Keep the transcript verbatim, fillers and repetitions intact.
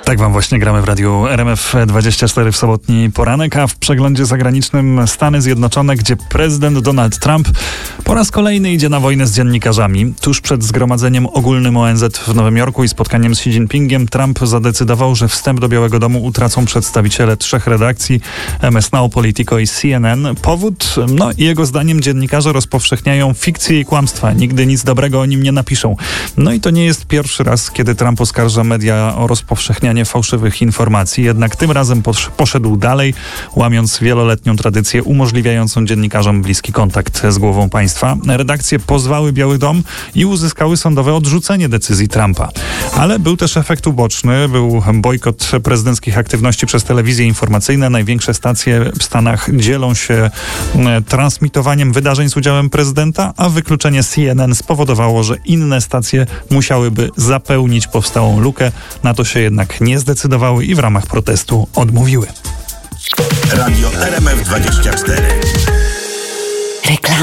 Tak wam właśnie gramy w radiu R M F dwadzieścia cztery w sobotni poranek, a w przeglądzie zagranicznym Stany Zjednoczone, gdzie prezydent Donald Trump po raz kolejny idzie na wojnę z dziennikarzami. Tuż przed zgromadzeniem ogólnym O N Z w Nowym Jorku i spotkaniem z Xi Jinpingiem Trump zadecydował, że wstęp do Białego Domu utracą przedstawiciele trzech redakcji M S Now, Politico i C N N. Powód? No i jego zdaniem dziennikarze rozpowszechniają fikcje i kłamstwa. Nigdy nic dobrego o nim nie napiszą. No i to nie jest pierwszy raz, kiedy Trump oskarża media o rozpowszechnianie fałszywych informacji. Jednak tym razem poszedł dalej, łamiąc wieloletnią tradycję umożliwiającą dziennikarzom bliski kontakt z głową państwa. Redakcje pozwały Biały Dom i uzyskały sądowe odrzucenie decyzji Trumpa. Ale był też efekt uboczny. Był bojkot prezydenckich aktywności przez telewizje informacyjne. Największe stacje w Stanach dzielą się transmitowaniem wydarzeń z udziałem prezydenta, a wykluczenie C N N spowodowało, że inne stacje musiałyby zapełnić powstałą lukę. Na to się jednak nie zdecydowały i w ramach protestu odmówiły. Radio R M F dwadzieścia cztery. Reklama.